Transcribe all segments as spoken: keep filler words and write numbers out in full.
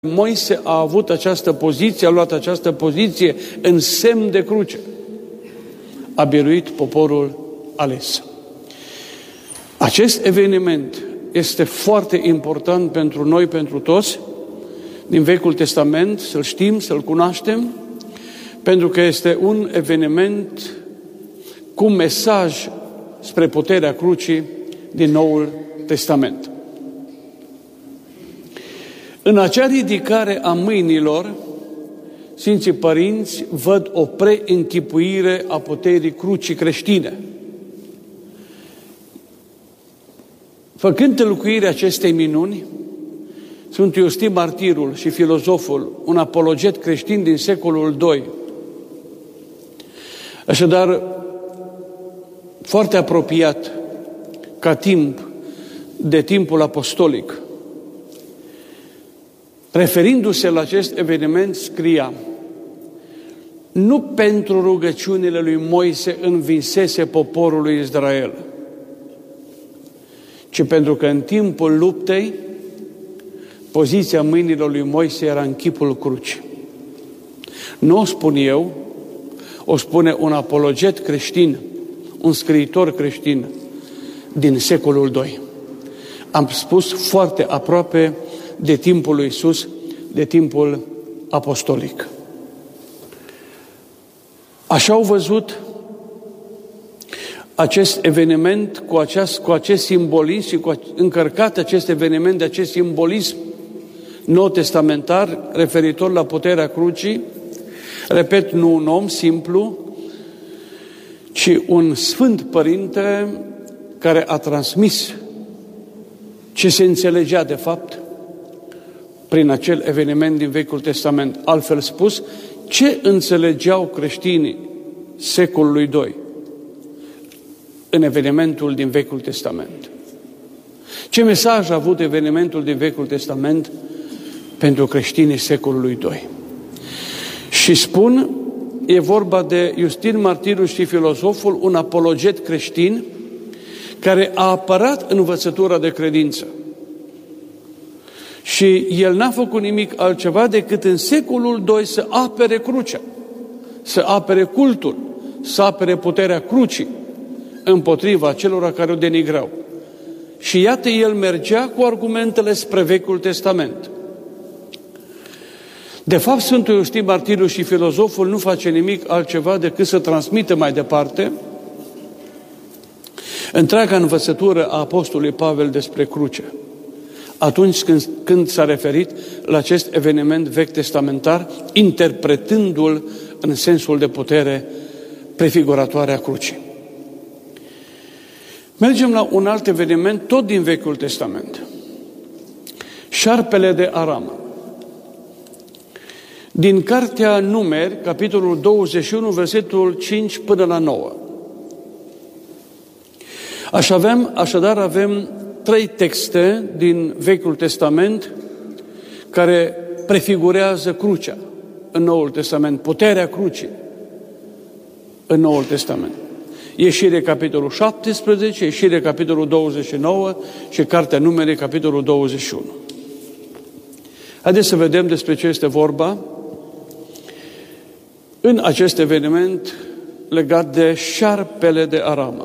Moise a avut această poziție, a luat această poziție în semn de cruce. A biruit poporul ales. Acest eveniment este foarte important pentru noi, pentru toți, din Vechiul Testament, să-l știm, să-l cunoaștem, pentru că este un eveniment cu mesaj spre puterea crucii din Noul Testament. În acea ridicare a mâinilor, Sfinții Părinți văd o preînchipuire a puterii crucii creștine. Făcând tălcuirea acestei minuni, Sfântul Iustin Martirul și filozoful, un apologet creștin din secolul doi, așadar foarte apropiat ca timp de timpul apostolic, referindu-se la acest eveniment, scria: nu pentru rugăciunile lui Moise învinsese poporul lui Israel, ci pentru că în timpul luptei poziția mâinilor lui Moise era în chipul crucii. Nu o spun eu, o spune un apologet creștin, un scriitor creștin din secolul doi. Am spus foarte aproape de timpul lui Iisus, de timpul apostolic. Așa au văzut acest eveniment cu, aceast, cu acest simbolism și cu încărcat acest eveniment de acest simbolism nou-testamentar referitor la puterea crucii. Repet, nu un om simplu, ci un sfânt părinte care a transmis ce se înțelegea de fapt prin acel eveniment din Vechiul Testament. Altfel spus, ce înțelegeau creștinii secolului doi în evenimentul din Vechiul Testament? Ce mesaj a avut evenimentul din Vechiul Testament pentru creștinii secolului doi? Și spun, e vorba de Iustin Martirul și filozoful, un apologet creștin care a apărat învățătura de credință. Și el n-a făcut nimic altceva decât în secolul doi să apere crucea, să apere cultul, să apere puterea crucii împotriva celor care o denigrau. Și iată, el mergea cu argumentele spre Vechiul Testament. De fapt, Sfântul Iustin Martirul și filozoful nu face nimic altceva decât să transmită mai departe întreaga învățătură a Apostolului Pavel despre cruce, atunci când, când s-a referit la acest eveniment vechi testamentar, interpretându-l în sensul de putere prefiguratoare a crucii. Mergem la un alt eveniment, tot din Vechiul Testament. Șarpele de Aram. Din Cartea Numeri, capitolul douăzeci și unu, versetul cinci până la nouă. Aș avem, așadar avem trei texte din Vechiul Testament care prefigurează crucea în Noul Testament, puterea crucii în Noul Testament. Ieșire, capitolul șaptesprezece, Ieșire, capitolul douăzeci și nouă și Cartea Numeri, capitolul douăzeci și unu. Haideți să vedem despre ce este vorba în acest eveniment legat de șarpele de Aram.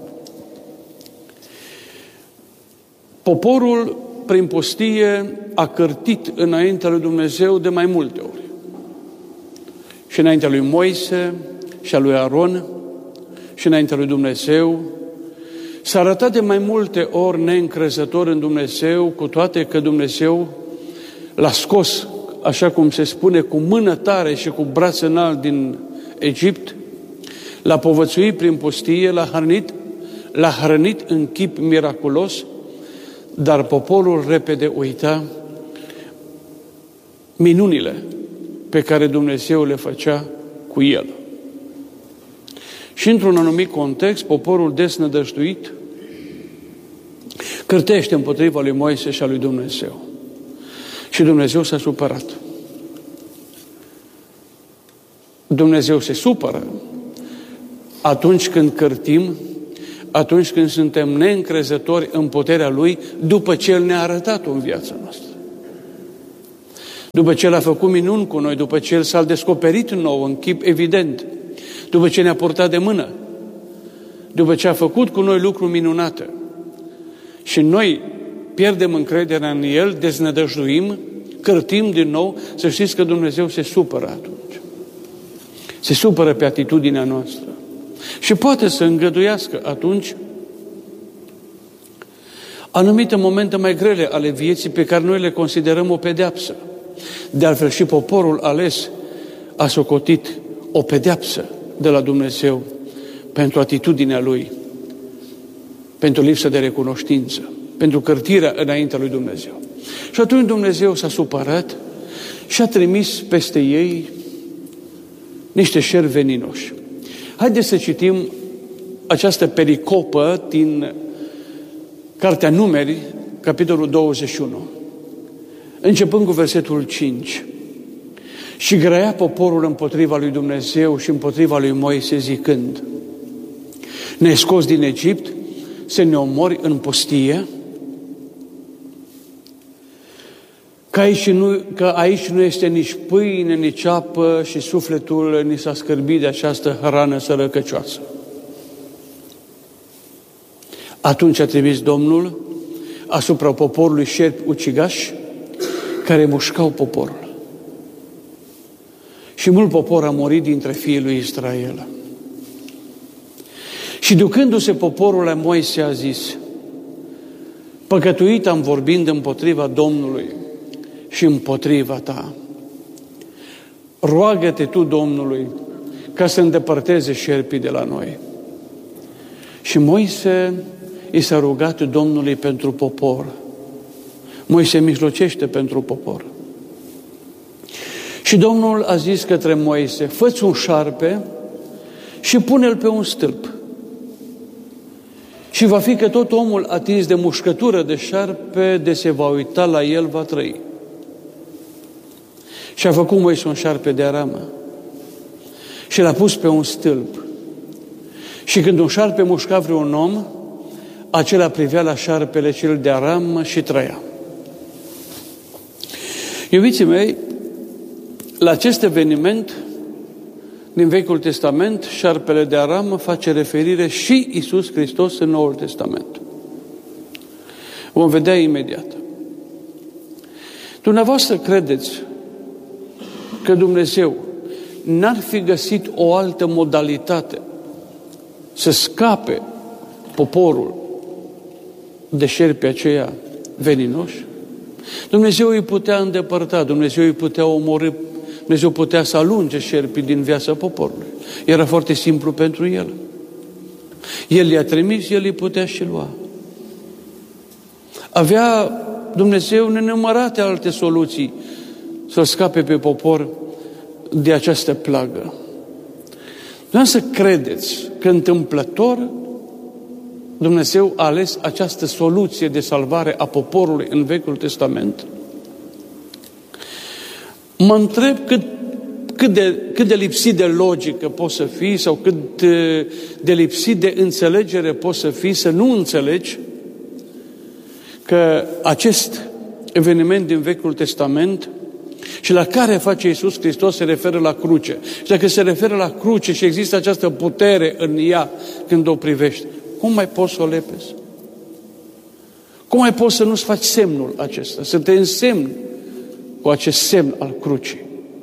Poporul prin pustie a cârtit înaintea lui Dumnezeu de mai multe ori. Și înaintea lui Moise și a lui Aron și înaintea lui Dumnezeu. S-a arătat de mai multe ori neîncrezător în Dumnezeu, cu toate că Dumnezeu l-a scos, așa cum se spune, cu mână tare și cu braț înalt din Egipt, l-a povățuit prin pustie, l-a hrănit, l-a hrănit în chip miraculos, dar poporul repede uita minunile pe care Dumnezeu le făcea cu el. Și într-un anumit context, poporul desnădăjduit cârtește împotriva lui Moise și a lui Dumnezeu. Și Dumnezeu s-a supărat. Dumnezeu se supără atunci când cârtim, atunci când suntem neîncrezători în puterea Lui, după ce El ne-a arătat-o în viața noastră. După ce El a făcut minuni cu noi, după ce El s-a descoperit nou în chip evident, după ce ne-a purtat de mână, după ce a făcut cu noi lucruri minunate și noi pierdem încrederea în El, deznădăjduim, cârtim din nou, să știți că Dumnezeu se supără atunci. Se supără pe atitudinea noastră. Și poate să îngăduiască atunci anumite momente mai grele ale vieții pe care noi le considerăm o pedeapsă. De altfel și poporul ales a socotit o pedeapsă de la Dumnezeu pentru atitudinea lui, pentru lipsa de recunoștință, pentru cârtirea înaintea lui Dumnezeu. Și atunci Dumnezeu s-a supărat și a trimis peste ei niște șerpi veninoși. Haideți să citim această pericopă din Cartea Numeri, capitolul douăzeci și unu, începând cu versetul cinci. Și grăia poporul împotriva lui Dumnezeu și împotriva lui Moise zicând: ne-ai scos din Egipt să ne omori în pustie? Că aici, nu, că aici nu este nici pâine, nici apă și sufletul ni s-a scârbit de această hrană sărăcăcioasă. Atunci a trimis Domnul asupra poporului șerpi ucigași care mușcau poporul. Și mult popor a murit dintre fiii lui Israel. Și ducându-se poporul la Moise a zis: păcătuit am vorbind împotriva Domnului și împotriva ta. Roagă-te tu Domnului ca să îndepărteze șerpii de la noi. Și Moise i s-a rugat Domnului pentru popor. Moise mijlocește pentru popor. Și Domnul a zis către Moise: fă-ți un șarpe și pune-l pe un stâlp. Și va fi că tot omul atins de mușcătură de șarpe, de se va uita la el, va trăi. Și a făcut Moise un șarpe de aramă și l-a pus pe un stâlp. Și când un șarpe mușca vreun om, acela privea la șarpele cel de aramă și trăia. Iubiții mei, la acest eveniment din Vechiul Testament, șarpele de aramă face referire și Iisus Hristos în Noul Testament. Vom vedea imediat. Dumneavoastră credeți că Dumnezeu n-ar fi găsit o altă modalitate să scape poporul de șerpii aceia veninoși? Dumnezeu îi putea îndepărta, Dumnezeu îi putea omorî, Dumnezeu putea să alunge șerpii din viața poporului. Era foarte simplu pentru El. El i-a trimis, El îi putea și lua. Avea Dumnezeu nenumărate alte soluții să scape pe popor de această plagă. Vreau să credeți că întâmplător Dumnezeu a ales această soluție de salvare a poporului în Vechiul Testament? Mă întreb cât, cât, de, cât de lipsit de logică poți să fii sau cât de, de lipsit de înțelegere poți să fii să nu înțelegi că acest eveniment din Vechiul Testament și la care face Iisus Hristos se referă la cruce. Și dacă se referă la cruce și există această putere în ea când o privești, cum mai poți să o lepezi? Cum mai poți să nu-ți faci semnul acesta? Să te însemni cu acest semn al crucii.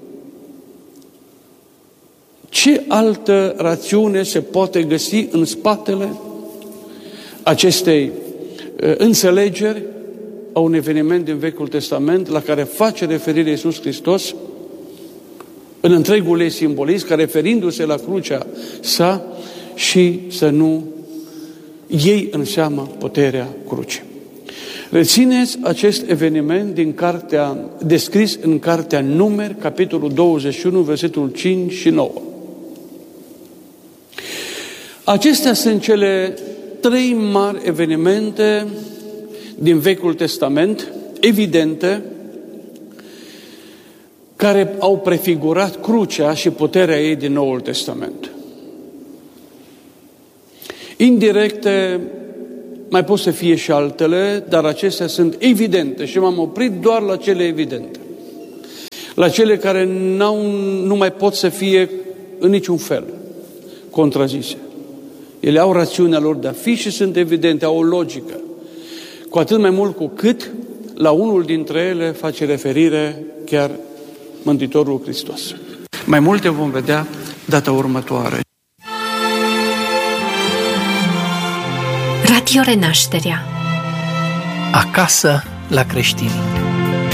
Ce altă rațiune se poate găsi în spatele acestei uh, înțelegeri a un eveniment din Vechiul Testament la care face referire Iisus Hristos în întregul ei simbolism, ca referindu-se la crucea sa și să nu iei în seamă puterea crucii. Rețineți acest eveniment din cartea, descris în cartea Numeri, capitolul douăzeci și unu, versetul cinci și nouă. Acestea sunt cele trei mari evenimente din Vechiul Testament, evidente, care au prefigurat crucea și puterea ei din Noul Testament. Indirecte, mai pot să fie și altele, dar acestea sunt evidente și m-am oprit doar la cele evidente. la cele care n-au, nu mai pot să fie în niciun fel contrazise. Ele au rațiunea lor de a fi și sunt evidente, au o logică. Cu atât mai mult cu cât la unul dintre ele face referire chiar Mântuitorul Hristos. Mai multe vom vedea data următoare. Radio Renașterea. Acasă la creștini.